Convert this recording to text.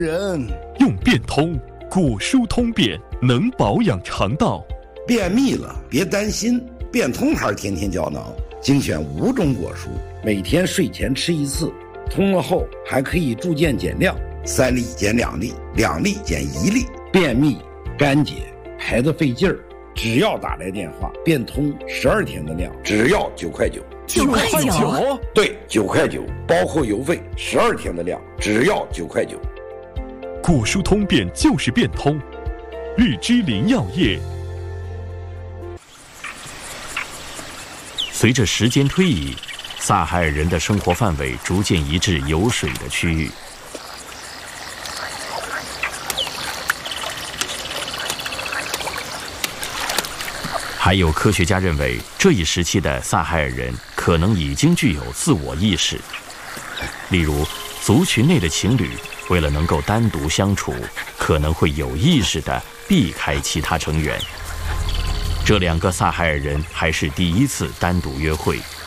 人用变通果蔬通便，能保养肠道。 便秘了别担心，变通牌天天胶囊精选5种果蔬，每天睡前吃1次，通了后还可以逐渐减量，3粒减2粒，2粒减1粒。便秘、干结、排得费劲儿，只要打来电话，变通12天的量，只要9块9。 9块9？ 对，9块9，包括邮费，12天的量，只要9块9。 果蔬通便就是变通，日之林药业。随着时间推移，撒海尔人的生活范围逐渐移至有水的区域。还有科学家认为，这一时期的撒海尔人可能已经具有自我意识，例如族群内的情侣为了能够单独相处，可能会有意识地避开其他成员。这2个撒海尔人还是第一次单独约会，